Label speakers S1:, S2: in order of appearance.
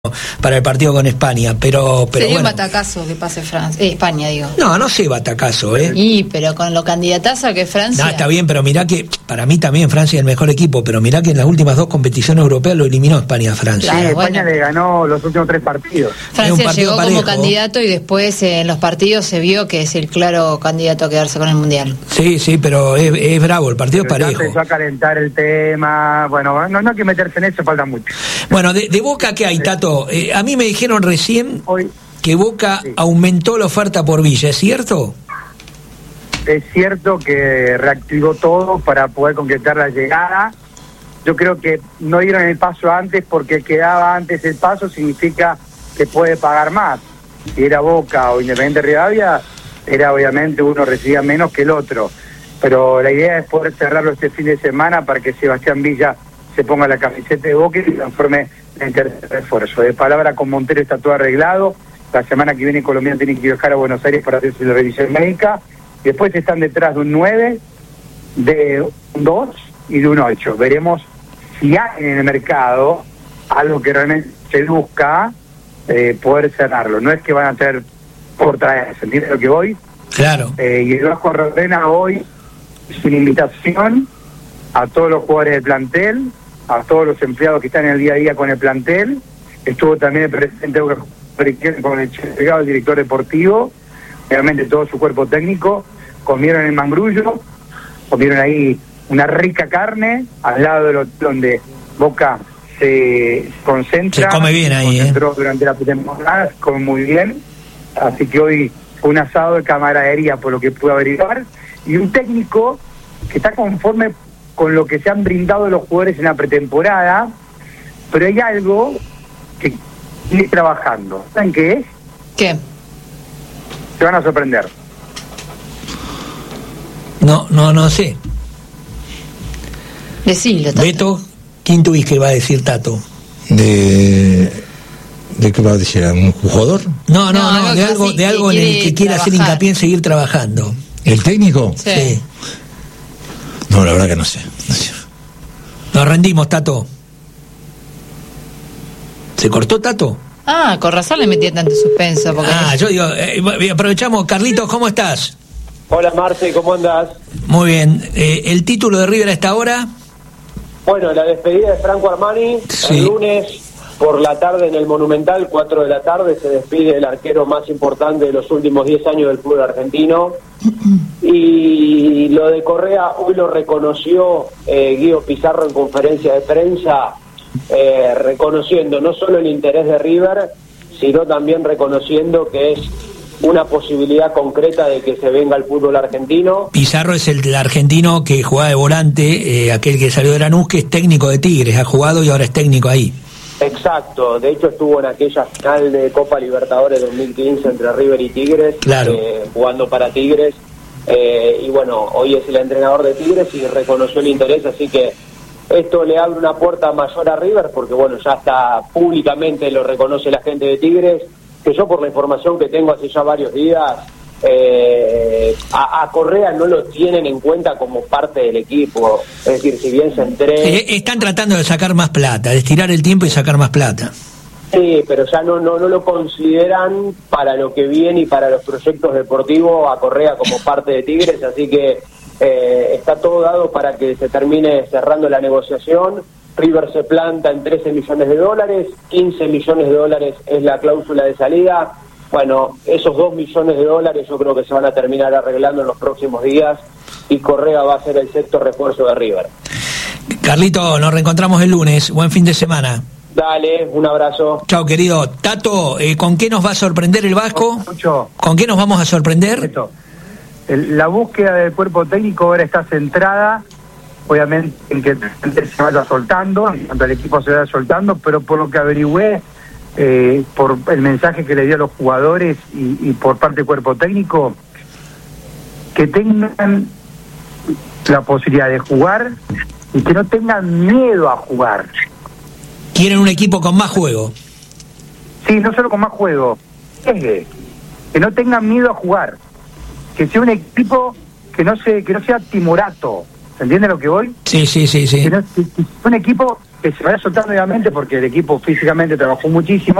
S1: para el partido con España, pero
S2: sería
S1: bueno.
S2: Un batacazo que pase España, digo.
S1: No sé batacazo,
S2: Pero con lo candidataza que es Francia.
S1: Está bien, pero mirá que para mí también Francia es el mejor equipo, pero mirá que en las últimas 2 competiciones europeas lo eliminó España a Francia.
S3: Claro, España le ganó los últimos 3 partidos.
S2: Francia llegó parejo como candidato y después en los partidos se vio que es el claro candidato a quedarse con el Mundial.
S1: Sí, pero es bravo, el partido
S3: pero
S1: es parejo.
S3: Ya empezó a calentar el tema, bueno, no hay que meterse en eso, falta mucho.
S1: Bueno, de Boca, ¿qué hay, Tato? A mí me dijeron recién que Boca aumentó la oferta por Villa, ¿es cierto?
S3: Es cierto que reactivó todo para poder concretar la llegada. Yo creo que no dieron el paso antes porque quedaba antes el paso, significa que puede pagar más. Si era Boca o Independiente Rivadavia, era obviamente uno recibía menos que el otro. Pero la idea es poder cerrarlo este fin de semana para que Sebastián Villa se ponga la camiseta de Boca y se transforme en tercer refuerzo. De palabra con Montero está todo arreglado. La semana que viene Colombia tiene que viajar a Buenos Aires para hacerse la revisión médica. Después están detrás de un 9, de un 2 y de un 8. Veremos si hay en el mercado algo que realmente se busca poder cerrarlo. No es que van a hacer por traer, ¿se entiende lo que voy?
S1: Claro.
S3: Y el Vasco Rodena hoy es una invitación a todos los jugadores del plantel, a todos los empleados que están en el día a día con el plantel. Estuvo también el presidente con el director deportivo, realmente todo su cuerpo técnico. Comieron el mangrullo, comieron ahí una rica carne al lado de donde Boca se concentra.
S1: Se come bien ahí,
S3: durante la temporada, se come muy bien. Así que hoy un asado de camaradería por lo que pude averiguar, y un técnico que está conforme con lo que se han brindado los jugadores en la pretemporada, pero hay algo que sigue trabajando. ¿Saben qué es?
S2: ¿Qué?
S3: Se van a sorprender.
S1: No sé.
S2: Decilo, Tato.
S1: Beto, ¿quién tuviste que va a decir Tato?
S4: ¿De qué va a decir? ¿Un jugador?
S1: No, de algo en el que quiera hacer hincapié en seguir trabajando.
S4: ¿El técnico?
S1: Sí.
S4: No, la verdad que no sé.
S1: Nos rendimos, Tato. ¿Se cortó, Tato?
S2: Con razón le metía tanto suspenso. Porque
S1: yo digo, aprovechamos. Carlitos, ¿cómo estás?
S5: Hola, Marce, ¿cómo andás?
S1: Muy bien. ¿El título de River a esta hora?
S5: Bueno, la despedida de Franco Armani,
S1: sí.
S5: El lunes por la tarde en el Monumental, 4 de la tarde, se despide el arquero más importante de los últimos 10 años del fútbol argentino. Y lo de Correa hoy lo reconoció Guido Pizarro en conferencia de prensa, reconociendo no solo el interés de River, sino también reconociendo que es una posibilidad concreta de que se venga al fútbol argentino.
S1: Pizarro es el argentino que jugaba de volante, aquel que salió de Lanús, que es técnico de Tigres, ha jugado y ahora es técnico ahí.
S5: Exacto, de hecho estuvo en aquella final de Copa Libertadores 2015 entre River y Tigres,
S1: claro.
S5: Jugando para Tigres, y bueno, hoy es el entrenador de Tigres y reconoció el interés, así que esto le abre una puerta mayor a River, porque bueno, ya está públicamente, lo reconoce la gente de Tigres, que yo por la información que tengo hace ya varios días, a Correa no lo tienen en cuenta como parte del equipo, es decir, si bien se entrena...
S1: Están tratando de sacar más plata, de estirar el tiempo y sacar más plata.
S5: Sí, pero ya no lo consideran para lo que viene y para los proyectos deportivos a Correa como parte de Tigres, así que está todo dado para que se termine cerrando la negociación. River se planta en $13 millones, $15 millones es la cláusula de salida. Bueno, esos $2 millones yo creo que se van a terminar arreglando en los próximos días y Correa va a ser el sexto refuerzo de River.
S1: Carlito, nos reencontramos el lunes. Buen fin de semana.
S5: Dale, un abrazo.
S1: Chao, querido. Tato, ¿con qué nos va a sorprender el Vasco?
S3: Mucho.
S1: ¿Con qué nos vamos a sorprender?
S3: La búsqueda del cuerpo técnico ahora está centrada, obviamente, en que el se vaya soltando, en cuanto al equipo se vaya soltando, pero por lo que averigüé, por el mensaje que le dio a los jugadores y por parte del cuerpo técnico, que tengan la posibilidad de jugar y que no tengan miedo a jugar.
S1: Quieren un equipo con más juego.
S3: Sí, no solo con más juego, que no tengan miedo a jugar, que sea un equipo que no sea timorato. ¿Se entiende lo que voy?
S1: Sí.
S3: Que un equipo que se vaya soltando obviamente porque el equipo físicamente trabajó muchísimo.